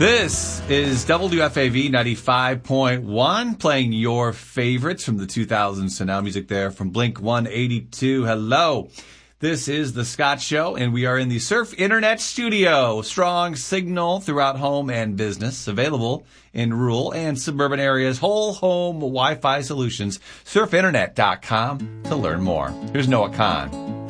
This is WFAV 95.1, playing your favorites from the 2000s to now. Music there from Blink-182. Hello. This is The Scott Show, and we are in the Surf Internet studio. Strong signal throughout home and business. Available in rural and suburban areas. Whole home Wi-Fi solutions. SurfInternet.com to learn more. Here's Noah Kahn.